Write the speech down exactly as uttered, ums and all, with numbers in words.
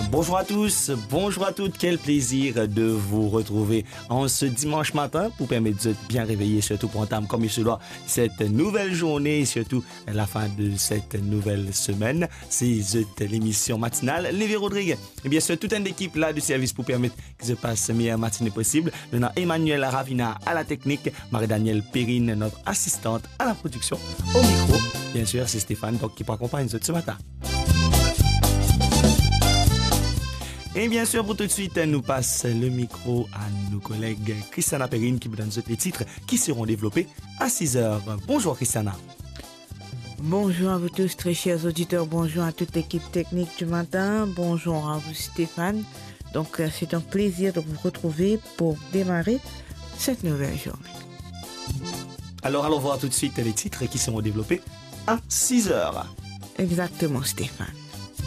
Bonjour à tous, bonjour à toutes, quel plaisir de vous retrouver en ce dimanche matin pour permettre de bien réveiller, surtout pour entamer comme il se doit cette nouvelle journée et surtout la fin de cette nouvelle semaine. C'est l'émission matinale Lévi Rodrigue. Et bien sûr, toute une équipe là du service pour permettre que se passe la meilleure matinée possible. Nous avons Emmanuel Ravina à la technique, Marie-Danielle Perrine, notre assistante à la production. Au micro, bien sûr, c'est Stéphane donc, qui accompagne nous ce matin. Et bien sûr, pour tout de suite, nous passe le micro à nos collègues Christiana Perrine qui vous donne les titres qui seront développés à six heures. Bonjour Christiana. Bonjour à vous tous, très chers auditeurs. Bonjour à toute l'équipe technique du matin. Bonjour à vous Stéphane. Donc, c'est un plaisir de vous retrouver pour démarrer cette nouvelle journée. Alors, allons voir tout de suite les titres qui seront développés à six heures. Exactement, Stéphane.